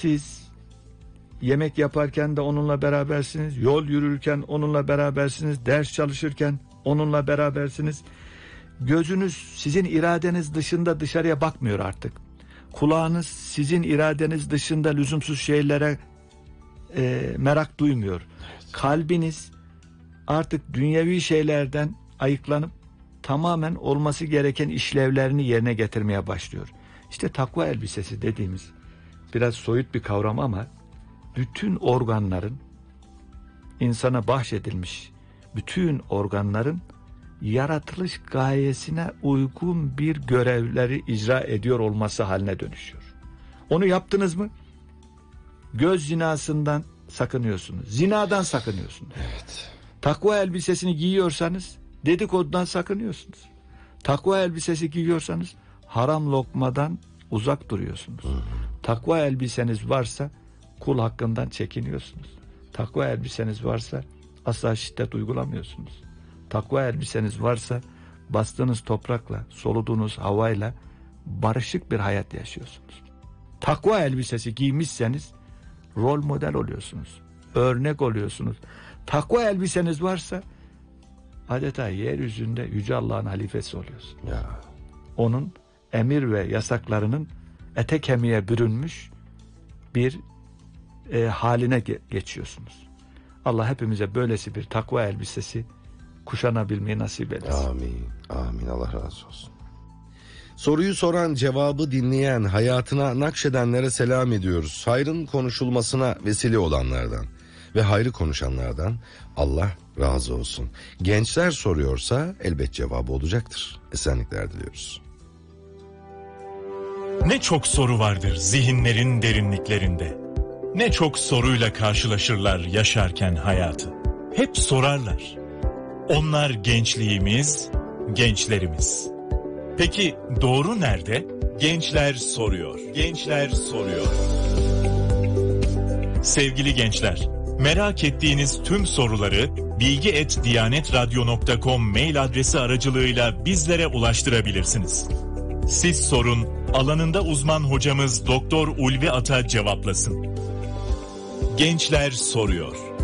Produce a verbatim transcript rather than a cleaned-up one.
siz yemek yaparken de onunla berabersiniz, yol yürürken onunla berabersiniz, ders çalışırken onunla berabersiniz. Gözünüz sizin iradeniz dışında dışarıya bakmıyor artık. Kulağınız sizin iradeniz dışında lüzumsuz şeylere e, merak duymuyor. Kalbiniz artık dünyevi şeylerden ayıklanıp tamamen olması gereken işlevlerini yerine getirmeye başlıyor. İşte takva elbisesi dediğimiz biraz soyut bir kavram ama bütün organların, insana bahşedilmiş bütün organların yaratılış gayesine uygun bir görevleri icra ediyor olması haline dönüşüyor. Onu yaptınız mı? Göz zinasından sakınıyorsunuz. Zinadan sakınıyorsunuz. Evet. Takva elbisesini giyiyorsanız dedikodudan sakınıyorsunuz. Takva elbisesi giyiyorsanız haram lokmadan uzak duruyorsunuz. Hı hı. Takva elbiseniz varsa kul hakkından çekiniyorsunuz. Takva elbiseniz varsa asla şiddet uygulamıyorsunuz. Takva elbiseniz varsa bastığınız toprakla, soluduğunuz havayla barışık bir hayat yaşıyorsunuz. Takva elbisesi giymişseniz rol model oluyorsunuz. Örnek oluyorsunuz. Takva elbiseniz varsa adeta yeryüzünde Yüce Allah'ın halifesi oluyorsunuz. Ya. Onun emir ve yasaklarının ete kemiğe bürünmüş bir e, haline ge- geçiyorsunuz. Allah hepimize böylesi bir takva elbisesi kuşanabilmeyi nasip eylesin. Amin. Amin. Allah razı olsun. Soruyu soran, cevabı dinleyen, hayatına nakşedenlere selam ediyoruz. Hayrın konuşulmasına vesile olanlardan ve hayrı konuşanlardan Allah razı olsun. Gençler soruyorsa elbet cevabı olacaktır. Esenlikler diliyoruz. Ne çok soru vardır zihinlerin derinliklerinde. Ne çok soruyla karşılaşırlar yaşarken hayatı. Hep sorarlar. Onlar gençliğimiz, gençlerimiz. Peki doğru nerede? Gençler soruyor. Gençler soruyor. Sevgili gençler, merak ettiğiniz tüm soruları bilgi et diyanet radyo nokta com mail adresi aracılığıyla bizlere ulaştırabilirsiniz. Siz sorun, alanında uzman hocamız Doktor Ulvi Ata cevaplasın. Gençler soruyor.